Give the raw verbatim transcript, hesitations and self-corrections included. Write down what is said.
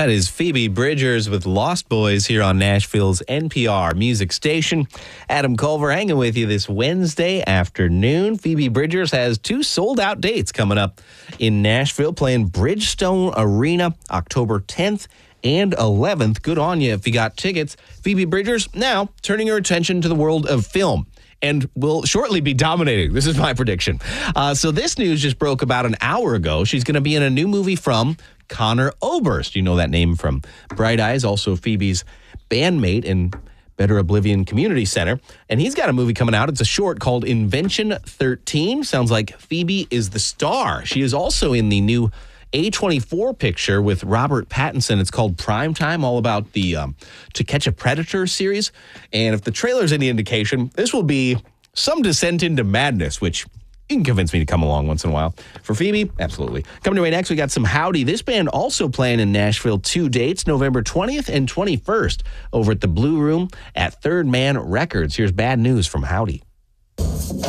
That is Phoebe Bridgers with Lost Boys here on Nashville's N P R music station. Adam Culver hanging with you this Wednesday afternoon. Phoebe Bridgers has two sold-out dates coming up in Nashville, playing Bridgestone Arena October tenth and eleventh. Good on you if you got tickets. Phoebe Bridgers now turning her attention to the world of film, and will shortly be dominating. This is my prediction. Uh, so this news just broke about an hour ago. She's going to be in a new movie from Conor Oberst. You know that name from Bright Eyes, also Phoebe's bandmate in Better Oblivion Community Center. And he's got a movie coming out. It's a short called Invention thirteen. Sounds like Phoebe is the star. She is also in the new A twenty-four picture with Robert Pattinson. It's called Primetime, all about the um, To Catch a Predator series. And if the trailer's any indication, this will be some descent into madness, which you can convince me to come along once in a while. For Phoebe, absolutely. Coming your way next, we got some Howdy. This band also playing in Nashville, two dates, November twentieth and twenty-first, over at the Blue Room at Third Man Records. Here's Bad News from Howdy.